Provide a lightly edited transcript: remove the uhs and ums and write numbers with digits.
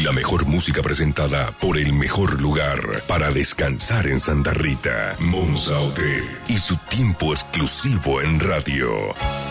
La mejor música presentada por el mejor lugar para descansar en Santa Rita, Monza Hotel, y su tiempo exclusivo en radio.